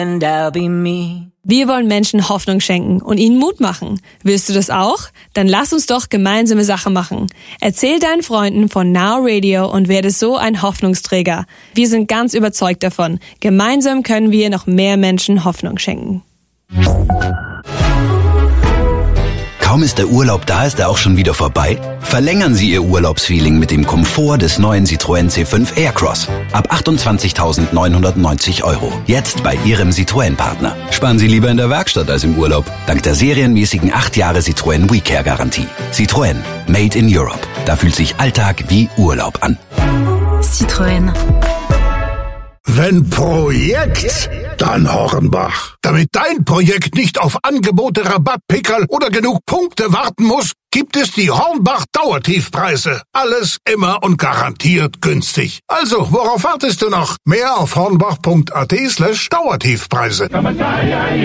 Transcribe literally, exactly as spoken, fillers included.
And I'll be me. Wir wollen Menschen Hoffnung schenken und ihnen Mut machen. Willst du das auch? Dann lass uns doch gemeinsame Sache machen. Erzähl deinen Freunden von Now Radio und werde so ein Hoffnungsträger. Wir sind ganz überzeugt davon. Gemeinsam können wir noch mehr Menschen Hoffnung schenken. Kaum ist der Urlaub da, ist er auch schon wieder vorbei? Verlängern Sie Ihr Urlaubsfeeling mit dem Komfort des neuen Citroën C fünf Aircross. Ab achtundzwanzigtausendneunhundertneunzig Euro. Jetzt bei Ihrem Citroën-Partner. Sparen Sie lieber in der Werkstatt als im Urlaub. Dank der serienmäßigen acht Jahre Citroën WeCare-Garantie. Citroën. Made in Europe. Da fühlt sich Alltag wie Urlaub an. Citroën. Wenn Projekt, dann Hornbach. Damit dein Projekt nicht auf Angebote, Rabattpickerl oder genug Punkte warten muss, gibt es die Hornbach Dauertiefpreise. Alles immer und garantiert günstig. Also, worauf wartest du noch? Mehr auf hornbach punkt at slash Dauertiefpreise.